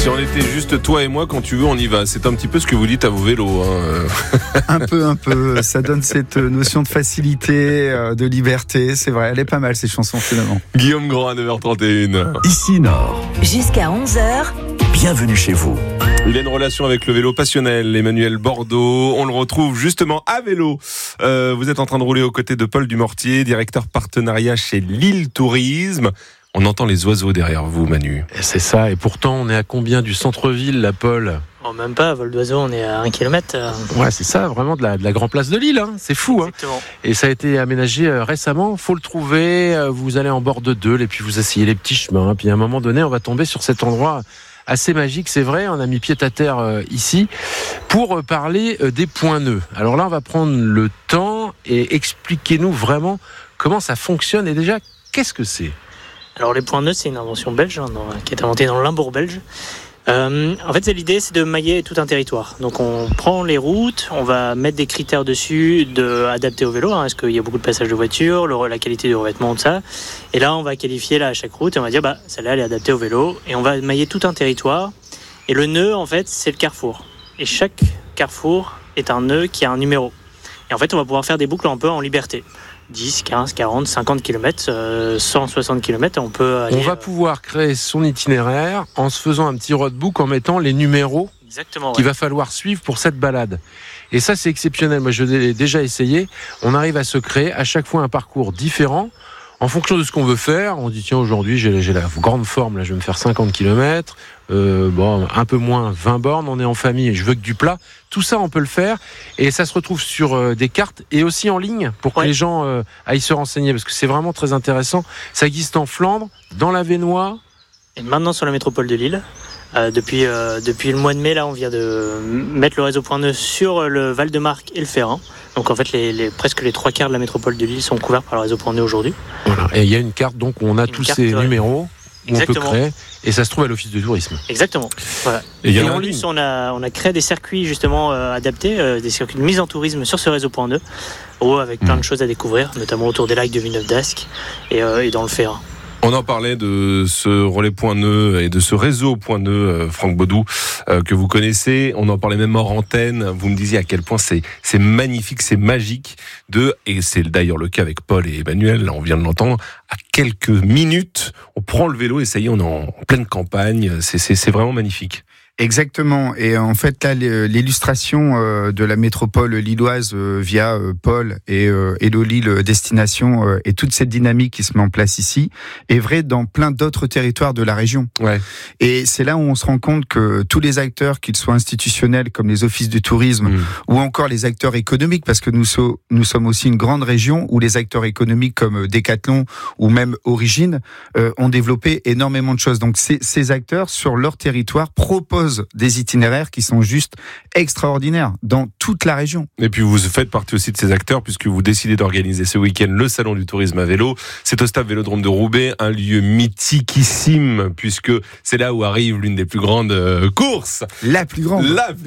Si on était juste toi et moi, quand tu veux, on y va. C'est un petit peu ce que vous dites à vos vélos. Un peu. Ça donne cette notion de facilité, de liberté. C'est vrai, elle est pas mal cette chanson finalement. Guillaume Grand à 9h31. Ici Nord. Jusqu'à 11h. Bienvenue chez vous. Il a une relation avec le vélo passionnel, Emmanuel Bordeaux. On le retrouve justement à vélo. Vous êtes en train de rouler aux côtés de Paul Dumortier, directeur partenariat chez Lille Tourisme. On entend les oiseaux derrière vous, Manu. C'est ça, et pourtant on est à combien du centre-ville, là, Paul ? Même pas, à vol d'oiseau, on est à 1 km. Ouais, c'est ça, vraiment de la grande place de Lille, hein. C'est fou. Exactement. Hein. Et ça a été aménagé récemment, faut le trouver, vous allez en bord de Deûle, et puis vous essayez les petits chemins, puis à un moment donné, on va tomber sur cet endroit assez magique, c'est vrai, on a mis pied à terre ici, pour parler des points nœuds. Alors là, on va prendre le temps, et expliquez-nous vraiment comment ça fonctionne, et déjà, qu'est-ce que c'est ? Alors les points nœuds, c'est une invention belge, qui est inventée dans le Limbourg belge. En fait, l'idée, c'est de mailler tout un territoire. Donc on prend les routes, on va mettre des critères dessus, adaptés au vélo, est-ce qu'il y a beaucoup de passages de voitures, la qualité du revêtement, tout ça. Et là, on va qualifier à chaque route et on va dire, celle-là, elle est adaptée au vélo. Et on va mailler tout un territoire. Et le nœud, en fait, c'est le carrefour. Et chaque carrefour est un nœud qui a un numéro. Et en fait, on va pouvoir faire des boucles un peu en liberté. 10, 15, 40, 50 km, 160 km, on peut aller... On va pouvoir créer son itinéraire en se faisant un petit roadbook, en mettant les numéros qu'il va falloir suivre pour cette balade. Et ça, c'est exceptionnel. Moi, je l'ai déjà essayé. On arrive à se créer à chaque fois un parcours différent. En fonction de ce qu'on veut faire, on dit tiens, aujourd'hui j'ai la grande forme, là je vais me faire 50 km, un peu moins 20 bornes, on est en famille et je veux que du plat. Tout ça on peut le faire et ça se retrouve sur des cartes et aussi en ligne pour que les gens aillent se renseigner parce que c'est vraiment très intéressant. Ça existe en Flandre, dans l'Avesnois. Et maintenant sur la métropole de Lille. Depuis le mois de mai, là, on vient de mettre le réseau point nœud sur le Val-de-Marque et le Ferrand. Donc en fait, presque les 3 quarts de la métropole de Lille sont couverts par le réseau point nœud aujourd'hui. Voilà. Et il y a une carte, donc où on a tous ces numéros où on peut créer, et ça se trouve à l'office de tourisme. Exactement. Voilà. Et en plus, on a créé des circuits justement adaptés, des circuits de mise en tourisme sur ce réseau point nœud, avec plein de choses à découvrir, notamment autour des lacs de Villeneuve-d'Ascq et dans le Ferrand. On en parlait de ce relais point nœud et de ce réseau point nœud, Franck Baudou, que vous connaissez. On en parlait même hors antenne. Vous me disiez à quel point c'est magnifique, c'est magique et c'est d'ailleurs le cas avec Paul et Emmanuel, là on vient de l'entendre, à quelques minutes, on prend le vélo et ça y est, on est en pleine campagne. C'est vraiment magnifique. Exactement. Et en fait, là, l'illustration de la métropole lilloise via Paul et Hello Lille Destination et toute cette dynamique qui se met en place ici est vraie dans plein d'autres territoires de la région. Ouais. Et c'est là où on se rend compte que tous les acteurs, qu'ils soient institutionnels comme les offices de tourisme ou encore les acteurs économiques, parce que nous sommes aussi une grande région où les acteurs économiques comme Decathlon ou même Origine ont développé énormément de choses. Donc ces acteurs, sur leur territoire, proposent des itinéraires qui sont juste extraordinaires dans toute la région. Et puis vous faites partie aussi de ces acteurs puisque vous décidez d'organiser ce week-end le salon du tourisme à vélo. C'est au stade Vélodrome de Roubaix, un lieu mythiquissime puisque c'est là où arrive l'une des plus grandes courses. La plus grande.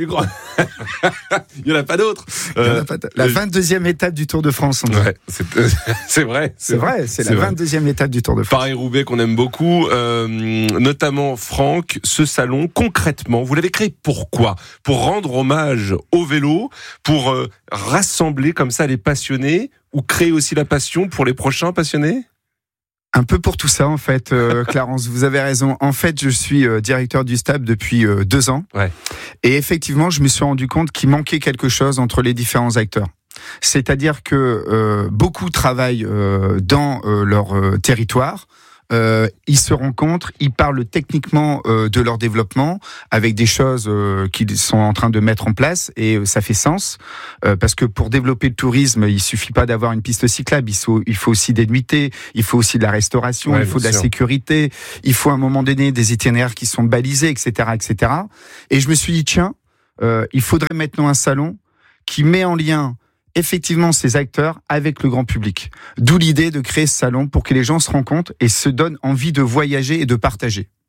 Il n'y en a pas d'autre. La 22e étape du Tour de France. Ouais, c'est vrai. C'est la 22e étape du Tour de France. Paris-Roubaix qu'on aime beaucoup, notamment Franck, ce salon concrètement, vous l'avez créé pourquoi ? Pour rendre hommage au vélo, pour rassembler comme ça les passionnés, ou créer aussi la passion pour les prochains passionnés ? Un peu pour tout ça, en fait, Clarence, vous avez raison. En fait, je suis directeur du STAB depuis 2 ans. Ouais. Et effectivement, je me suis rendu compte qu'il manquait quelque chose entre les différents acteurs. C'est-à-dire que beaucoup travaillent dans leur territoire. Ils se rencontrent, ils parlent techniquement de leur développement avec des choses qu'ils sont en train de mettre en place et ça fait sens parce que pour développer le tourisme, il suffit pas d'avoir une piste cyclable, il faut aussi des nuitées, il faut aussi de la restauration, il faut de la sécurité, il faut à un moment donné des itinéraires qui sont balisés, etc., etc. Et je me suis dit tiens, il faudrait maintenant un salon qui met en lien effectivement ces acteurs avec le grand public. D'où l'idée de créer ce salon pour que les gens se rencontrent et se donnent envie de voyager et de partager.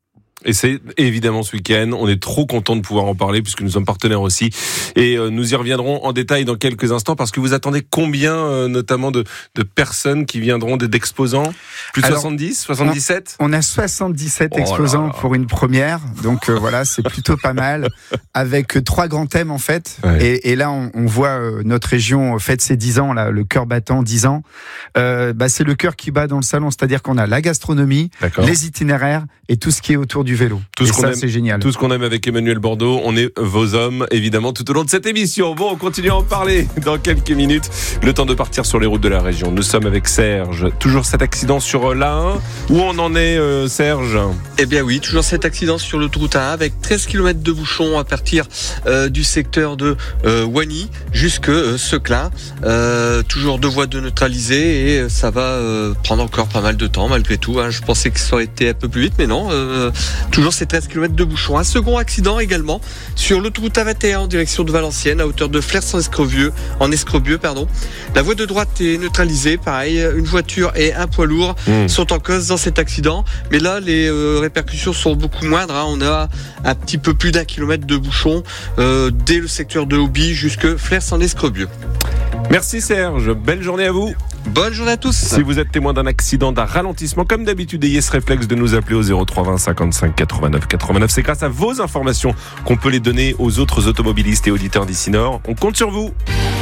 Et c'est évidemment ce week-end. On est trop content de pouvoir en parler puisque nous sommes partenaires aussi. Et nous y reviendrons en détail dans quelques instants parce que vous attendez combien notamment de personnes qui viendront, d'exposants? Plus de 70, 77? On a 77 exposants pour une première. Donc voilà, c'est plutôt pas mal. Avec 3 grands thèmes en fait. Ouais. Et là, on voit notre région fête ses 10 ans, là, le cœur battant 10 ans. C'est le cœur qui bat dans le salon. C'est-à-dire qu'on a la gastronomie, les itinéraires et tout ce qui est autour du vélo. Tout ce qu'on aime, c'est génial. Tout ce qu'on aime avec Emmanuel Bordeaux, on est vos hommes, évidemment, tout au long de cette émission. Bon, on continue à en parler dans quelques minutes. Le temps de partir sur les routes de la région. Nous sommes avec Serge. Toujours cet accident sur l'A1. Où on en est, Serge? Eh bien oui, toujours cet accident sur l'autoroute A1 avec 13 km de bouchons à partir du secteur de Wany jusque Seclin. Toujours 2 voies de neutraliser et ça va prendre encore pas mal de temps malgré tout. Je pensais que ça aurait été un peu plus vite, mais non. Toujours ces 13 km de bouchons. Un second accident également sur l'autoroute A21 en direction de Valenciennes à hauteur de Flers-en-Escrobieux. La voie de droite est neutralisée. Pareil, une voiture et un poids lourd sont en cause dans cet accident. Mais là, les répercussions sont beaucoup moindres. On a un petit peu plus d'1 kilomètre de bouchons dès le secteur de Hobby jusque Flers-en-Escrobieux. Merci Serge, belle journée à vous. Bonne journée à tous. Si vous êtes témoin d'un accident, d'un ralentissement, comme d'habitude, ayez ce réflexe de nous appeler au 03 20 55 89 89. C'est grâce à vos informations qu'on peut les donner aux autres automobilistes et auditeurs d'ici Nord. On compte sur vous.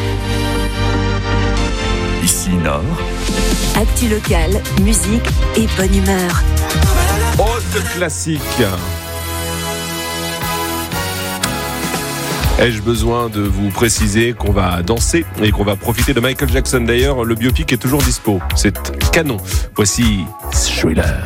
Ici Nord. Actu locale, musique et bonne humeur. Autre classique. Ai-je besoin de vous préciser qu'on va danser et qu'on va profiter de Michael Jackson? D'ailleurs, le biopic est toujours dispo. C'est canon. Voici Thriller.